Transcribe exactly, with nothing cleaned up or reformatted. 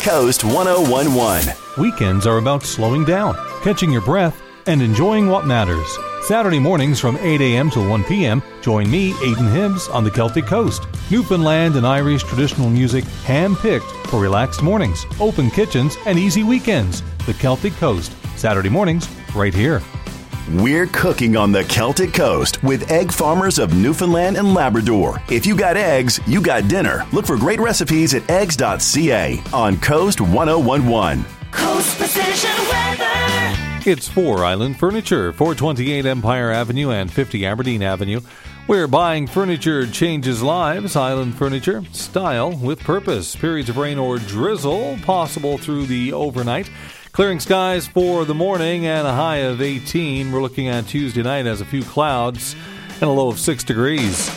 Coast one oh one one. Weekends are about slowing down, catching your breath, and enjoying what matters. Saturday mornings from eight a.m. till one p.m., join me, Aidan Hibbs, on the Celtic Coast. Newfoundland and Irish traditional music hand-picked for relaxed mornings, open kitchens, and easy weekends. The Celtic Coast, Saturday mornings, right here. We're cooking on the Celtic Coast with egg farmers of Newfoundland and Labrador. If you got eggs, you got dinner. Look for great recipes at eggs dot c a on Coast one oh one one. Coast Precision Weather. It's Four Island Furniture, four twenty-eight Empire Avenue and fifty Aberdeen Avenue. Where buying furniture changes lives. Island Furniture, style with purpose. Periods of rain or drizzle possible through the overnight. Clearing skies for the morning and a high of eighteen. We're looking at Tuesday night as a few clouds and a low of six degrees.